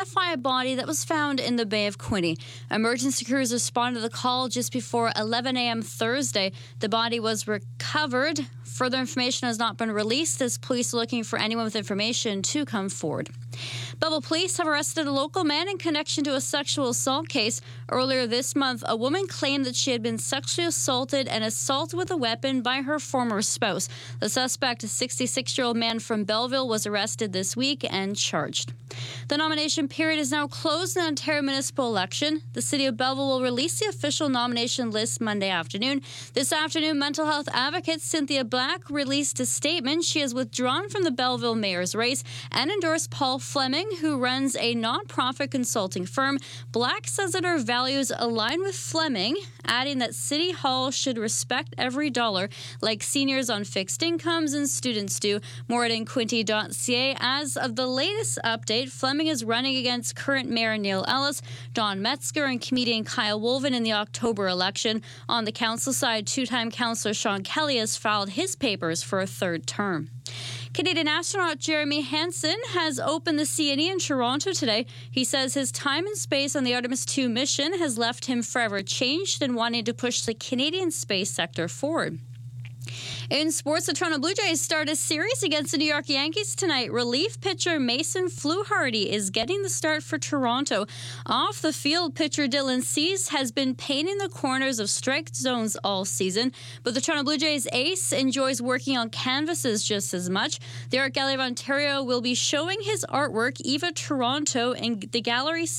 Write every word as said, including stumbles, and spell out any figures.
identify a body that was found in the Bay of Quinte. Emergency crews responded to the call just before eleven a.m. Thursday. The body was recovered. Further information has not been released as police are looking for anyone with information to come forward. Belleville police have arrested a local man in connection to a sexual assault case. Earlier this month, a woman claimed that she had been sexually assaulted and assaulted with a weapon by her former spouse. The suspect, a sixty-six-year-old man from Belleville, was arrested this week and charged. The nomination period is now closed in the Ontario municipal election. The City of Belleville will release the official nomination list Monday afternoon. This afternoon, mental health advocate Cynthia Black released a statement. She has withdrawn from the Belleville mayor's race and endorsed Paul Fleming, who runs a nonprofit consulting firm. Black says that her values align with Fleming, adding that City Hall should respect every dollar, like seniors on fixed incomes and students do. More at inquinte dot c a. As of the latest update, Fleming is running against current Mayor Neil Ellis, Don Metzger, and comedian Kyle Wolven in the October election. On the council side, two-time councillor Sean Kelly has filed his papers for a third term. Canadian astronaut Jeremy Hansen has opened the C N E in Toronto today. He says his time and space on the Artemis two mission has left him forever changed and wanting to push the Canadian space sector forward. In sports, the Toronto Blue Jays start a series against the New York Yankees tonight. Relief pitcher Mason Fluharty is getting the start for Toronto. Off the field, pitcher Dylan Cease has been painting the corners of strike zones all season, but the Toronto Blue Jays ace enjoys working on canvases just as much. The Art Gallery of Ontario will be showing his artwork, Eva Toronto, in the gallery